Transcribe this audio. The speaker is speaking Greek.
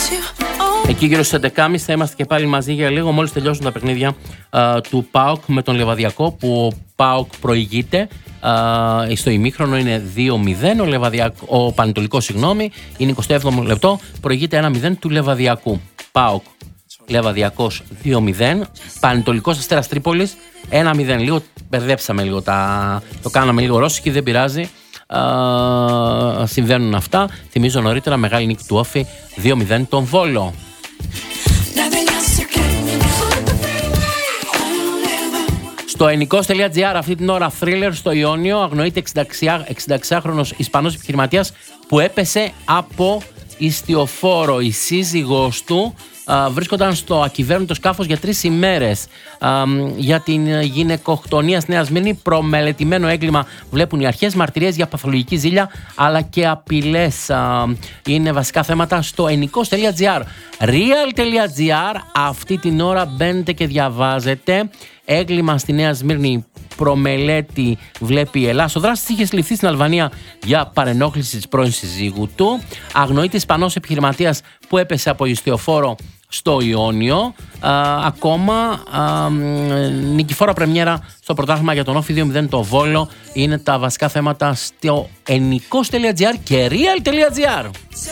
Εκεί γύρω στις 11.30 θα είμαστε και πάλι μαζί για λίγο, μόλις τελειώσουν τα παιχνίδια του ΠΑΟΚ με τον Λεβαδιακό, που ο ΠΑΟΚ προηγείται. Στο ημίχρονο είναι 2-0, ο Πανετολικός είναι 27ο λεπτό, προηγείται 1-0 του Λεβαδιακού. ΠΑΟΚ Λεβαδιακός 2-0, Πανετολικός Αστέρας Τρίπολης 1-0. Λίγο μπερδέψαμε λίγο, το κάναμε λίγο ρώσικη, δεν πειράζει. Συμβαίνουν αυτά. Θυμίζω νωρίτερα μεγάλη νίκη του Όφη 2-0 τον Βόλο. Στο ενικός.gr αυτή την ώρα thriller στο Ιόνιο αγνοείται 66χρονος Ισπανός επιχειρηματίας που έπεσε από ιστιοφόρο. Η σύζυγός του βρίσκονταν στο ακυβέρνητο σκάφος για 3 ημέρες. Για την γυναικοκτονία στη Νέα Σμύρνη, προμελετημένο έγκλημα βλέπουν οι αρχές, μαρτυρίες για παθολογική ζήλια αλλά και απειλές είναι βασικά θέματα στο ενικός.gr. Real.gr αυτή την ώρα μπαίνετε και διαβάζετε. Έγκλημα στη Νέα Σμύρνη, προμελέτη βλέπει η Ελλάς. Ο δράστης είχε συλληφθεί στην Αλβανία για παρενόχληση της πρώην συζύγου του. Αγνοείται Ισπανός επιχειρηματίας που έπεσε από ιστιοφόρο στο Ιόνιο. Ακόμα νικηφόρα πρεμιέρα στο πρωτάθλημα για τον Όφη 2-0 το Βόλο. Είναι τα βασικά θέματα στο ενικός.gr και real.gr.